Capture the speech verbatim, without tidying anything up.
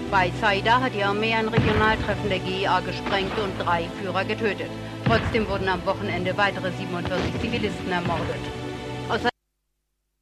Bei Zaida hat die Armee ein Regionaltreffen der G I A gesprengt und drei Führer getötet. Trotzdem wurden am Wochenende weitere siebenundvierzig Zivilisten ermordet.